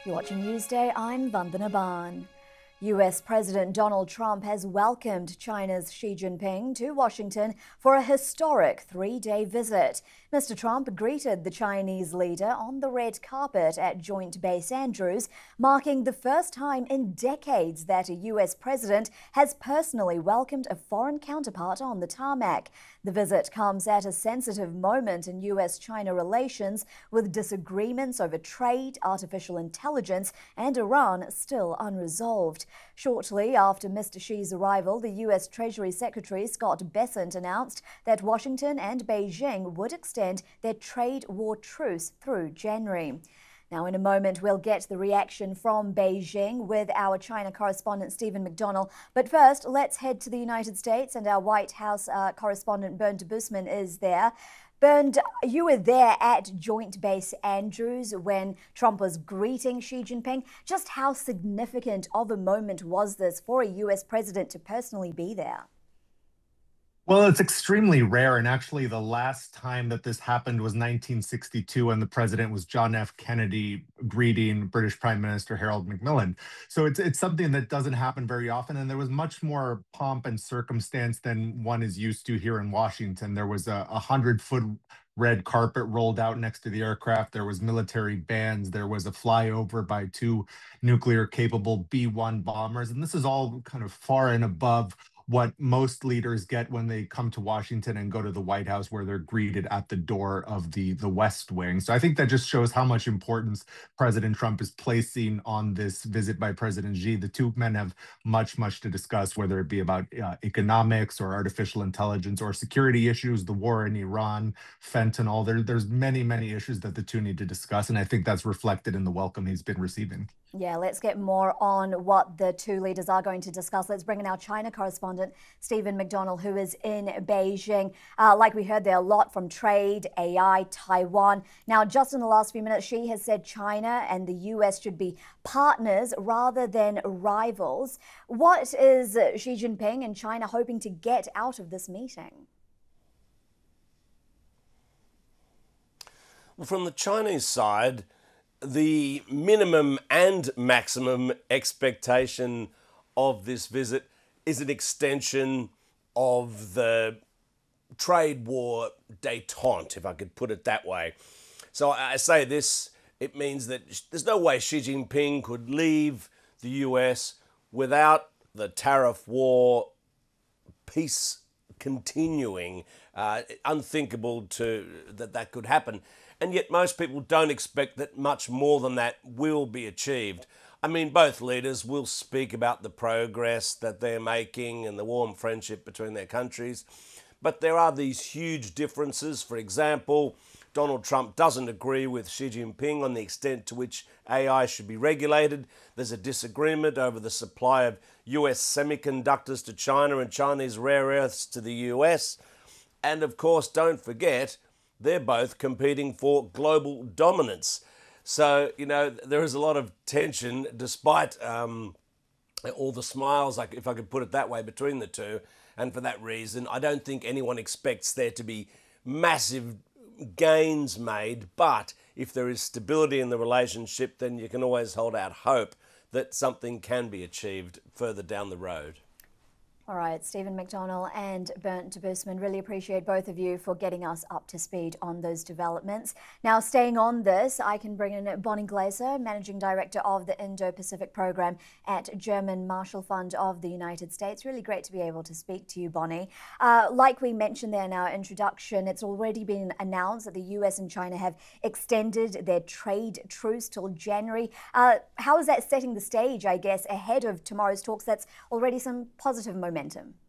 You're watching Newsday, I'm Vandana Ban. US President Donald Trump has welcomed China's Xi Jinping to Washington for a historic three-day visit. Mr. Trump greeted the Chinese leader on the red carpet at Joint Base Andrews, marking the first time in decades that a US president has personally welcomed a foreign counterpart on the tarmac. The visit comes at a sensitive moment in US-China relations, with disagreements over trade, artificial intelligence, and Iran still unresolved. Shortly after Mr. Xi's arrival, the US Treasury Secretary Scott Bessent announced that Washington and Beijing would extend their trade war truce through January. Now, in a moment, we'll get the reaction from Beijing with our China correspondent Stephen McDonnell. But first, let's head to the United States, and our White House correspondent Bernd Debusmann is there. Bernd, you were there at Joint Base Andrews when Trump was greeting Xi Jinping. Just how significant of a moment was this for a US president to personally be there? Well, it's extremely rare. And actually, the last time that this happened was 1962, when the president was John F. Kennedy greeting British Prime Minister Harold Macmillan. So it's something that doesn't happen very often. And there was much more pomp and circumstance than one is used to here in Washington. There was a 100-foot red carpet rolled out next to the aircraft. There was military bands. There was a flyover by two nuclear-capable B-1 bombers. And this is all kind of far and above what most leaders get when they come to Washington and go to the White House, where they're greeted at the door of the West Wing. So I think that just shows how much importance President Trump is placing on this visit by President Xi. The two men have much to discuss, whether it be about economics or artificial intelligence or security issues, the war in Iran, fentanyl. There's many issues that the two need to discuss, and I think that's reflected in the welcome he's been receiving. Yeah, let's get more on what the two leaders are going to discuss. Let's bring in our China correspondent, Stephen McDonnell, who is in Beijing. Like we heard there, a lot from trade, AI, Taiwan. Now, just in the last few minutes, Xi has said China and the US should be partners rather than rivals. What is Xi Jinping and China hoping to get out of this meeting? Well, from the Chinese side, the minimum and maximum expectation of this visit is an extension of the trade war détente, if I could put it that way. So I say this, it means that there's no way Xi Jinping could leave the US without the tariff war peace continuing. Unthinkable that could happen. And yet most people don't expect that much more than that will be achieved. I mean, both leaders will speak about the progress that they're making and the warm friendship between their countries. But there are these huge differences. For example, Donald Trump doesn't agree with Xi Jinping on the extent to which AI should be regulated. There's a disagreement over the supply of US semiconductors to China and Chinese rare earths to the US. And of course, don't forget, they're both competing for global dominance. So, there is a lot of tension, despite all the smiles, if I could put it that way, between the two. And for that reason, I don't think anyone expects there to be massive gains made. But if there is stability in the relationship, then you can always hold out hope that something can be achieved further down the road. All right, Stephen McDonnell and Bernd Debusmann, really appreciate both of you for getting us up to speed on those developments. Now, staying on this, I can bring in Bonnie Glaser, Managing Director of the Indo-Pacific Program at German Marshall Fund of the United States. Really great to be able to speak to you, Bonnie. Like we mentioned there in our introduction, it's already been announced that the US and China have extended their trade truce till January. How is that setting the stage, I guess, ahead of tomorrow's talks? That's already some positive momentum.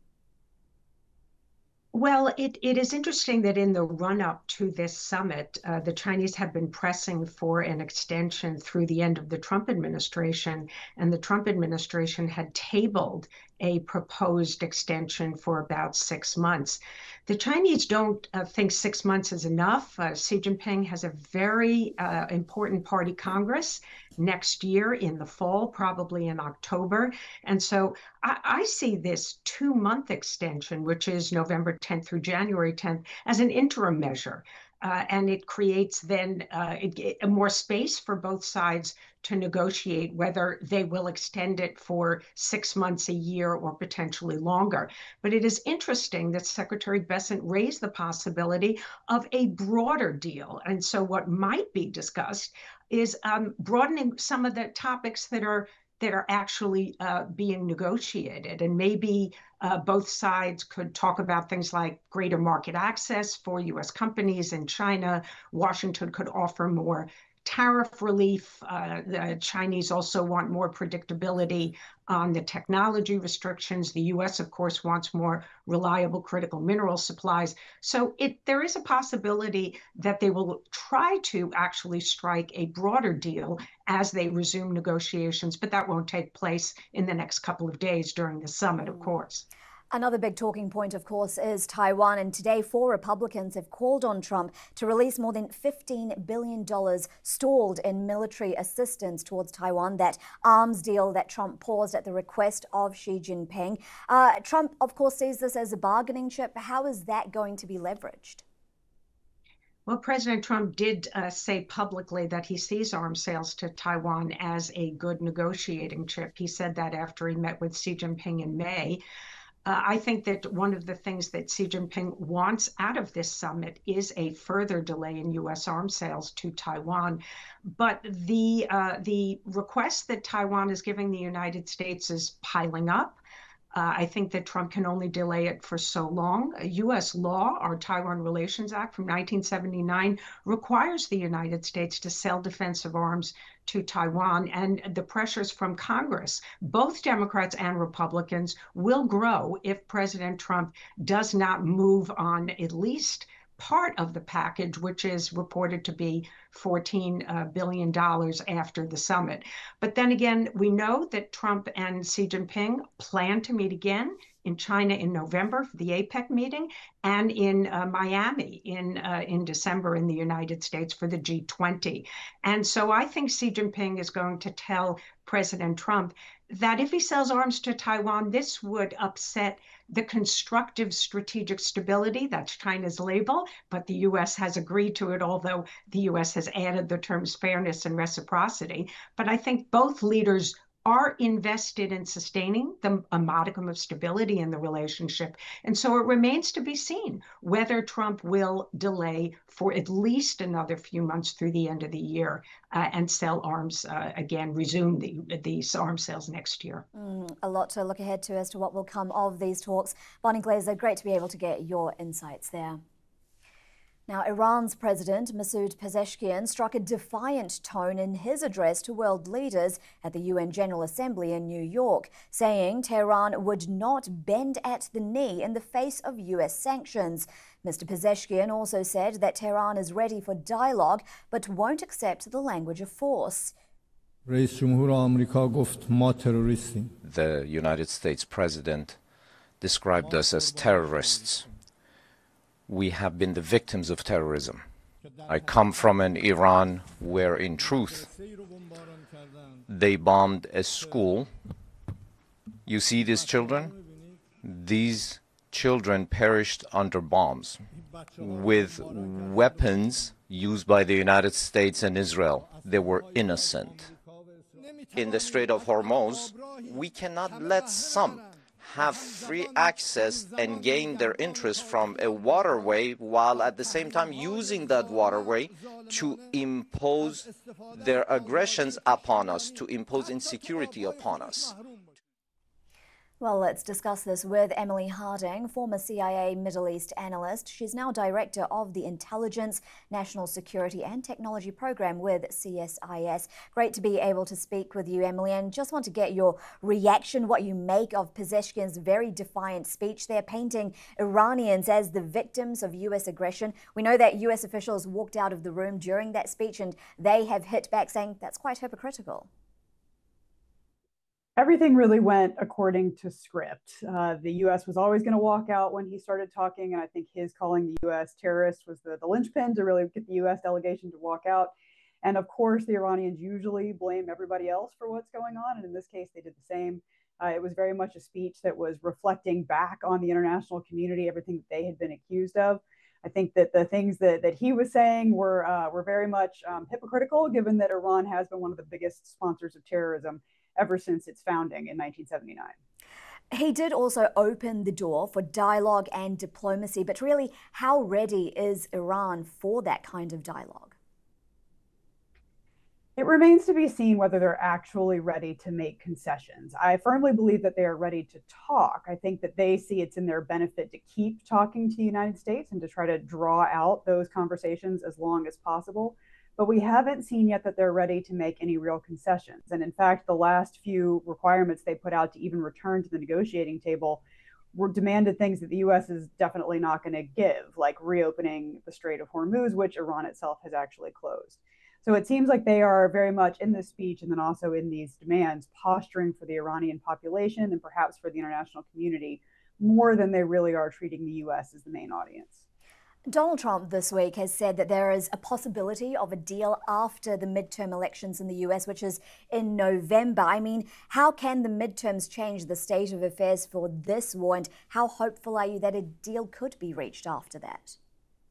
Well, it is interesting that in the run-up to this summit, the Chinese have been pressing for an extension through the end of the Trump administration, and the Trump administration had tabled a proposed extension for about 6 months. The Chinese don't think 6 months is enough. Xi Jinping has a very important party congress next year in the fall, probably in October. And so I see this 2-month extension, which is November 10th through January 10th, as an interim measure. and it creates then more space for both sides to negotiate whether they will extend it for 6 months, a year, or potentially longer. But it is interesting that Secretary Bessent raised the possibility of a broader deal. And so what might be discussed is broadening some of the topics that are actually being negotiated. And maybe both sides could talk about things like greater market access for U.S. companies in China. Washington could offer more tariff relief. The Chinese also want more predictability on the technology restrictions. The U.S., of course, wants more reliable critical mineral supplies. So there is a possibility that they will try to actually strike a broader deal as they resume negotiations, but that won't take place in the next couple of days during the summit, of course. Another big talking point, of course, is Taiwan. And today, 4 Republicans have called on Trump to release more than $15 billion stalled in military assistance towards Taiwan, that arms deal that Trump paused at the request of Xi Jinping. Trump, of course, sees this as a bargaining chip. How is that going to be leveraged? Well, President Trump did say publicly that he sees arms sales to Taiwan as a good negotiating chip. He said that after he met with Xi Jinping in May. I think that one of the things that Xi Jinping wants out of this summit is a further delay in U.S. arms sales to Taiwan. But the request that Taiwan is giving the United States is piling up. I think that Trump can only delay it for so long. U.S. law, our Taiwan Relations Act from 1979, requires the United States to sell defensive arms to Taiwan, and the pressures from Congress, both Democrats and Republicans, will grow if President Trump does not move on at least part of the package, which is reported to be $14 billion after the summit. But then again, we know that Trump and Xi Jinping plan to meet again in China in November for the APEC meeting, and in Miami in December in the United States for the G20. And so I think Xi Jinping is going to tell President Trump that if he sells arms to Taiwan, this would upset the constructive strategic stability, that's China's label, but the U.S. has agreed to it, although the U.S. has added the terms fairness and reciprocity. But I think both leaders are invested in sustaining a modicum of stability in the relationship. And so it remains to be seen whether Trump will delay for at least another few months through the end of the year and sell arms again, resume these arms sales next year. A lot to look ahead to as to what will come of these talks. Bonnie Glaser, great to be able to get your insights there. Now, Iran's President Masoud Pezeshkian struck a defiant tone in his address to world leaders at the UN General Assembly in New York, saying Tehran would not bend at the knee in the face of US sanctions. Mr. Pezeshkian also said that Tehran is ready for dialogue but won't accept the language of force. The United States President described us as terrorists. We have been the victims of terrorism. I come from an Iran where, in truth, they bombed a school. You see these children? These children perished under bombs with weapons used by the United States and Israel. They were innocent. In the Strait of Hormuz, we cannot let some have free access and gain their interest from a waterway while at the same time using that waterway to impose their aggressions upon us, to impose insecurity upon us. Well, let's discuss this with Emily Harding, former CIA Middle East analyst. She's now director of the Intelligence, National Security and Technology Program with CSIS. Great to be able to speak with you, Emily, and just want to get your reaction, what you make of Pezeshkian's very defiant speech there, painting Iranians as the victims of U.S. aggression. We know that U.S. officials walked out of the room during that speech and they have hit back saying that's quite hypocritical. Everything really went according to script. The U.S. was always going to walk out when he started talking, and I think his calling the U.S. terrorist was the linchpin to really get the U.S. delegation to walk out. And of course, the Iranians usually blame everybody else for what's going on, and in this case, they did the same. It was very much a speech that was reflecting back on the international community, everything that they had been accused of. I think that the things that he was saying were very much hypocritical, given that Iran has been one of the biggest sponsors of terrorism ever since its founding in 1979. He did also open the door for dialogue and diplomacy, but really, how ready is Iran for that kind of dialogue? It remains to be seen whether they're actually ready to make concessions. I firmly believe that they are ready to talk. I think that they see it's in their benefit to keep talking to the United States and to try to draw out those conversations as long as possible. But we haven't seen yet that they're ready to make any real concessions. And in fact, the last few requirements they put out to even return to the negotiating table were demanded things that the US is definitely not going to give, like reopening the Strait of Hormuz, which Iran itself has actually closed. So it seems like they are very much in this speech and then also in these demands posturing for the Iranian population and perhaps for the international community more than they really are treating the US as the main audience. Donald Trump this week has said that there is a possibility of a deal after the midterm elections in the US, which is in November. I mean, how can the midterms change the state of affairs for this war, and how hopeful are you that a deal could be reached after that?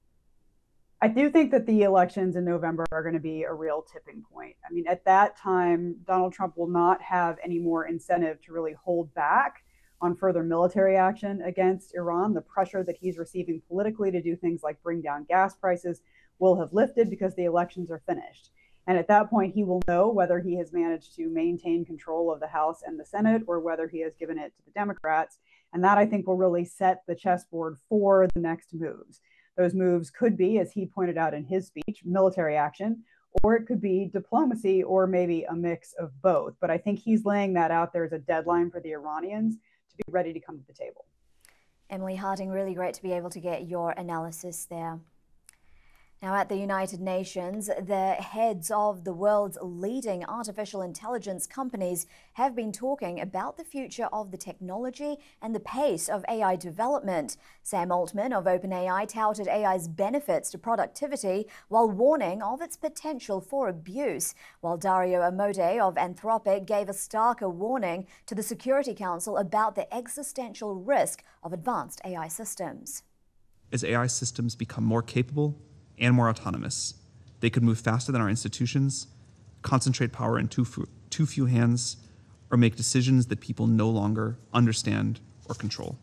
I do think that the elections in November are going to be a real tipping point. I mean, at that time, Donald Trump will not have any more incentive to really hold back on further military action against Iran. The pressure that he's receiving politically to do things like bring down gas prices will have lifted because the elections are finished. And at that point, he will know whether he has managed to maintain control of the House and the Senate or whether he has given it to the Democrats. And that, I think, will really set the chessboard for the next moves. Those moves could be, as he pointed out in his speech, military action, or it could be diplomacy, or maybe a mix of both. But I think he's laying that out there as a deadline for the Iranians to be ready to come to the table. Emily Harding, really great to be able to get your analysis there. Now, at the United Nations, the heads of the world's leading artificial intelligence companies have been talking about the future of the technology and the pace of AI development. Sam Altman of OpenAI touted AI's benefits to productivity while warning of its potential for abuse, while Dario Amodei of Anthropic gave a starker warning to the Security Council about the existential risk of advanced AI systems. As AI systems become more capable and more autonomous, they could move faster than our institutions, concentrate power in too few hands, or make decisions that people no longer understand or control.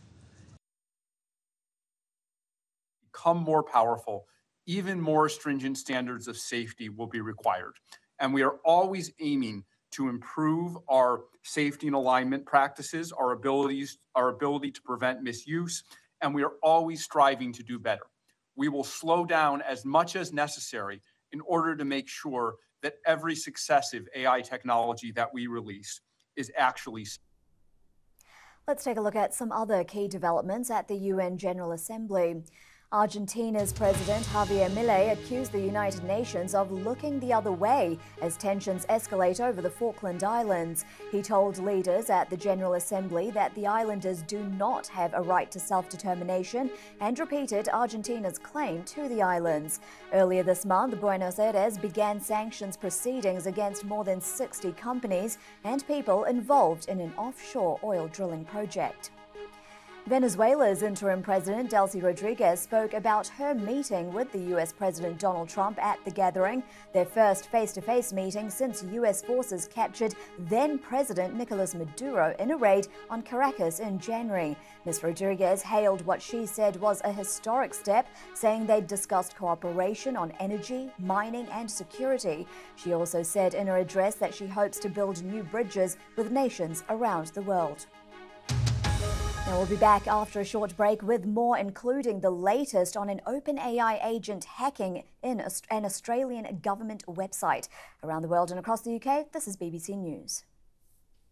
Become more powerful, even more stringent standards of safety will be required. And we are always aiming to improve our safety and alignment practices, our ability to prevent misuse, and we are always striving to do better. We will slow down as much as necessary in order to make sure that every successive AI technology that we release is actually. Let's take a look at some other key developments at the UN General Assembly. Argentina's President Javier Milei accused the United Nations of looking the other way as tensions escalate over the Falkland Islands. He told leaders at the General Assembly that the islanders do not have a right to self-determination and repeated Argentina's claim to the islands. Earlier this month, Buenos Aires began sanctions proceedings against more than 60 companies and people involved in an offshore oil drilling project. Venezuela's interim president, Delcy Rodriguez, spoke about her meeting with the U.S. President Donald Trump at the gathering, their first face-to-face meeting since U.S. forces captured then-President Nicolas Maduro in a raid on Caracas in January. Ms. Rodriguez hailed what she said was a historic step, saying they'd discussed cooperation on energy, mining and security. She also said in her address that she hopes to build new bridges with nations around the world. Now we'll be back after a short break with more, including the latest on an OpenAI agent hacking in an Australian government website. Around the world and across the UK, this is BBC News.